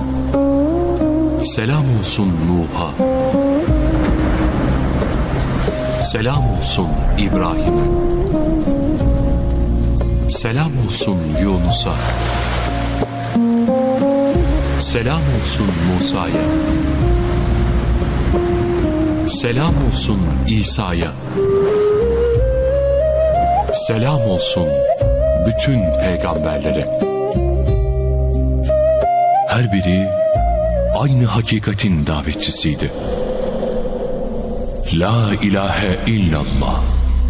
Selam olsun Nuh'a. Selam olsun İbrahim'e. Selam olsun Yunus'a. Selam olsun Musa'ya. Selam olsun İsa'ya. Selam olsun bütün peygamberlere. Her biri aynı hakikatin davetçisiydi. La ilahe illallah.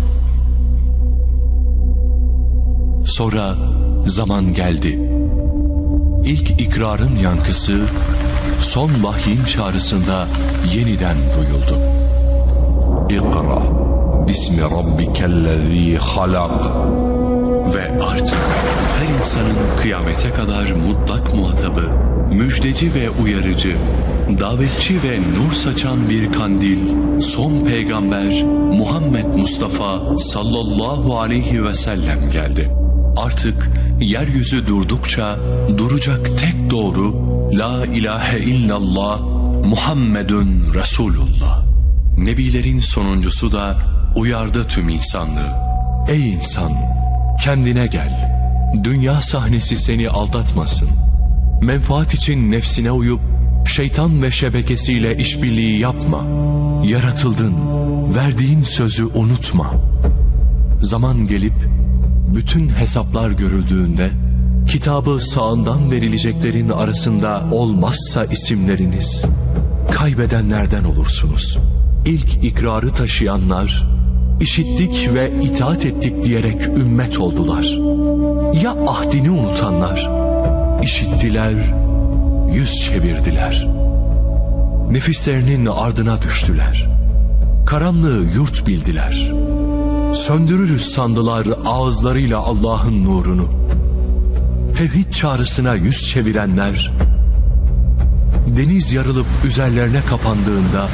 Sonra zaman geldi. İlk ikrarın yankısı son vahyin çağrısında yeniden duyuldu. İkra bismi rabbikellezî halak. Ve artık her insanın kıyamete kadar mutlak muhatabı, müjdeci ve uyarıcı, davetçi ve nur saçan bir kandil, son peygamber Muhammed Mustafa sallallahu aleyhi ve sellem geldi. Artık yeryüzü durdukça duracak tek doğru La ilahe illallah Muhammedun Resulullah. Nebilerin sonuncusu da uyardı tüm insanlığı. Ey insan, kendine gel. Dünya sahnesi seni aldatmasın. Menfaat için nefsine uyup şeytan ve şebekesiyle işbirliği yapma. Yaratıldın, verdiğin sözü unutma. Zaman gelip bütün hesaplar görüldüğünde kitabı sağından verileceklerin arasında olmazsa isimleriniz, kaybedenlerden olursunuz. İlk ikrarı taşıyanlar, işittik ve itaat ettik diyerek ümmet oldular. Ya ahdini unutanlar, işittiler, yüz çevirdiler. Nefislerinin ardına düştüler. Karanlığı yurt bildiler. Söndürürüz sandılar ağızlarıyla Allah'ın nurunu. Tevhid çağrısına yüz çevirenler, deniz yarılıp üzerlerine kapandığında,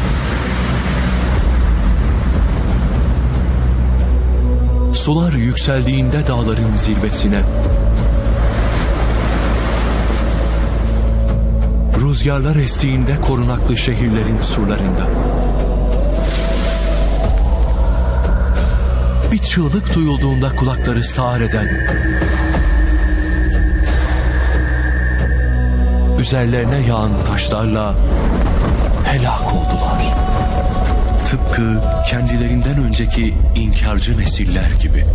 sular yükseldiğinde dağların zirvesine, rüzgarlar estiğinde korunaklı şehirlerin surlarında, bir çığlık duyulduğunda kulakları sağır eden, üzerlerine yağan taşlarla helak oldular. Tıpkı kendilerinden önceki inkarcı nesiller gibi.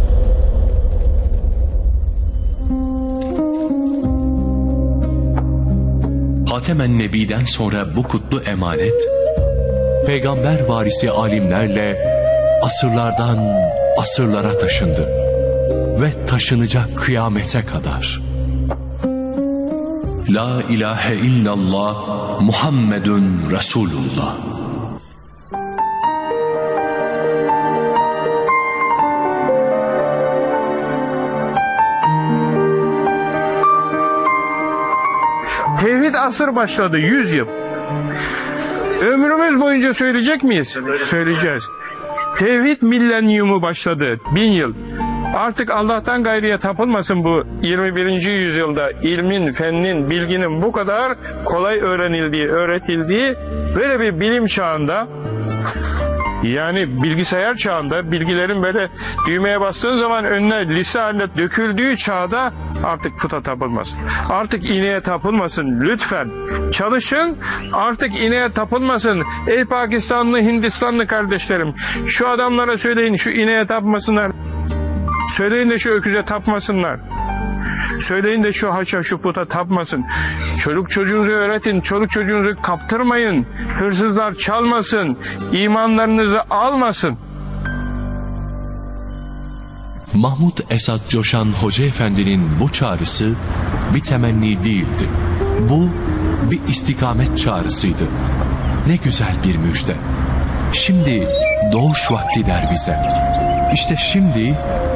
Hatemen Nebi'den sonra bu kutlu emanet, peygamber varisi alimlerle asırlardan asırlara taşındı ve taşınacak kıyamete kadar. La ilahe illallah Muhammedun Resulullah. Tevhid asır başladı, 100 yıl. Ömrümüz boyunca söyleyecek miyiz? Söyleyeceğiz. Tevhid millenyumu başladı, 1000 yıl. Artık Allah'tan gayrıya tapılmasın bu 21. yüzyılda ilmin, fennin, bilginin bu kadar kolay öğrenildiği, öğretildiği böyle bir bilim çağında, yani bilgisayar çağında, bilgilerin böyle düğmeye bastığın zaman önüne liste haline döküldüğü çağda artık puta tapılmasın. Artık ineğe tapılmasın lütfen. Çalışın, artık ineğe tapılmasın. Ey Pakistanlı, Hindistanlı kardeşlerim, şu adamlara söyleyin şu ineğe tapmasınlar. Söyleyin de şu öküze tapmasınlar. Söyleyin de şu haça, şu puta tapmasın. Çoluk çocuğunuzu öğretin, çoluk çocuğunuzu kaptırmayın. Hırsızlar çalmasın, imanlarınızı almasın. Mahmud Esad Coşan Hoca Efendi'nin bu çağrısı bir temenni değildi. Bu bir istikamet çağrısıydı. Ne güzel bir müjde. Şimdi doğuş vakti der bize. İşte şimdi